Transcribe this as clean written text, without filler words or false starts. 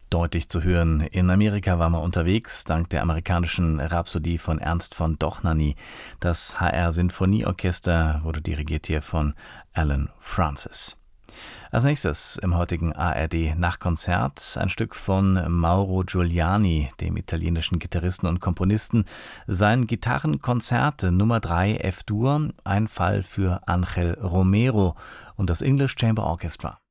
deutlich zu hören. In Amerika war man unterwegs, dank der amerikanischen Rhapsodie von Ernst von Dohnanyi. Das HR-Sinfonieorchester wurde dirigiert hier von Alan Francis. Als nächstes im heutigen ARD-Nachtkonzert ein Stück von Mauro Giuliani, dem italienischen Gitarristen und Komponisten. Sein Gitarrenkonzert Nummer 3 F-Dur, ein Fall für Ángel Romero und das English Chamber Orchestra.